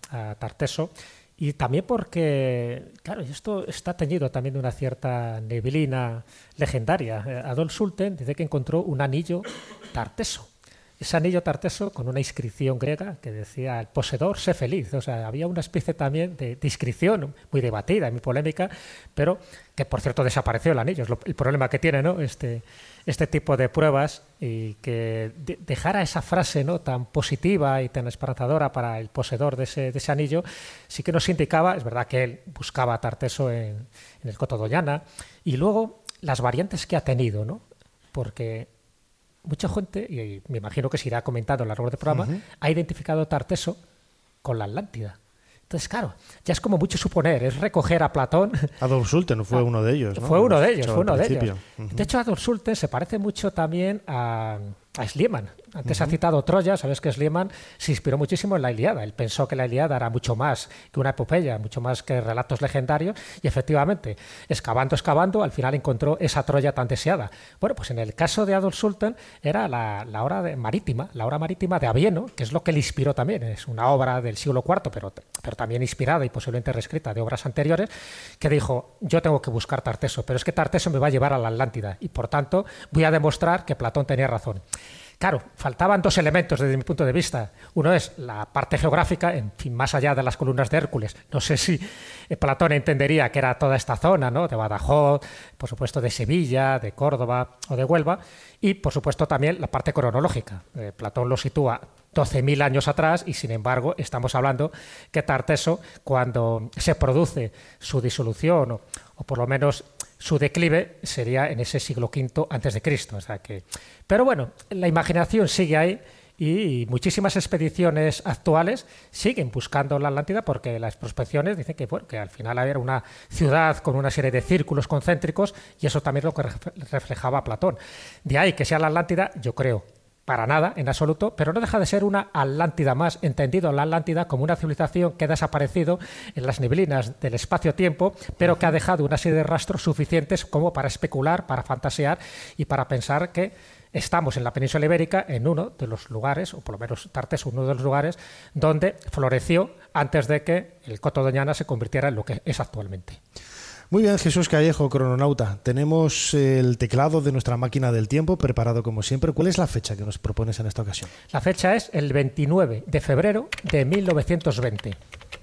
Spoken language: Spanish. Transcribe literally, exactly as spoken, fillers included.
a Tarteso. Y también porque, claro, esto está teñido también de una cierta neblina legendaria. Adolf Sulten dice que encontró un anillo tarteso. Ese anillo tarteso con una inscripción griega que decía: el poseedor, sé feliz. O sea, había una especie también de, de inscripción muy debatida, muy polémica, pero que, por cierto, desapareció el anillo. Es lo, el problema que tiene, ¿no?, este, este tipo de pruebas, y que de, dejara esa frase, ¿no?, tan positiva y tan esperanzadora para el poseedor de ese, de ese anillo, sí que nos indicaba, es verdad que él buscaba a Tarteso en, en el Coto Doñana, y luego las variantes que ha tenido, ¿no? Porque mucha gente, y me imagino que se irá comentando a lo largo del programa, uh-huh, ha identificado Tarteso con la Atlántida. Entonces, claro, ya es como mucho suponer, es recoger a Platón. Adolf Sulten fue ah, uno de ellos, ¿no? Fue uno de ellos, fue uno de ellos. Uh-huh. De hecho, Adolf Sulten se parece mucho también a, a Schliemann. Antes uh-huh. ha citado Troya, sabes que Schliemann se inspiró muchísimo en la Ilíada. Él pensó que la Ilíada era mucho más que una epopeya, mucho más que relatos legendarios, y efectivamente, excavando, excavando, al final encontró esa Troya tan deseada. Bueno, pues en el caso de Adolf Sulten era la, la obra de marítima, la obra marítima de Avieno, que es lo que le inspiró también. Es una obra del siglo cuarto, pero, pero también inspirada y posiblemente reescrita de obras anteriores, que dijo: yo tengo que buscar Tarteso, pero es que Tarteso me va a llevar a la Atlántida, y por tanto voy a demostrar que Platón tenía razón. Claro, faltaban dos elementos desde mi punto de vista. Uno es la parte geográfica, en fin, más allá de las columnas de Hércules. No sé si Platón entendería que era toda esta zona, ¿no?, de Badajoz, por supuesto de Sevilla, de Córdoba o de Huelva, y por supuesto también la parte cronológica. Eh, Platón lo sitúa doce mil años atrás, y sin embargo estamos hablando que Tarteso, cuando se produce su disolución o, o por lo menos su declive, sería en ese siglo quinto antes de Cristo. O sea que, pero bueno, la imaginación sigue ahí, y muchísimas expediciones actuales siguen buscando la Atlántida, porque las prospecciones dicen que, bueno, que al final era una ciudad con una serie de círculos concéntricos, y eso también es lo que reflejaba Platón. De ahí que sea la Atlántida, yo creo, para nada, en absoluto, pero no deja de ser una Atlántida más, entendido la Atlántida como una civilización que ha desaparecido en las neblinas del espacio-tiempo, pero que ha dejado una serie de rastros suficientes como para especular, para fantasear y para pensar que estamos en la península ibérica, en uno de los lugares, o por lo menos Tarteso, uno de los lugares donde floreció antes de que el Coto Doñana se convirtiera en lo que es actualmente. Muy bien, Jesús Callejo, crononauta. Tenemos el teclado de nuestra máquina del tiempo preparado como siempre. ¿Cuál es la fecha que nos propones en esta ocasión? La fecha es el veintinueve de febrero de mil novecientos veinte.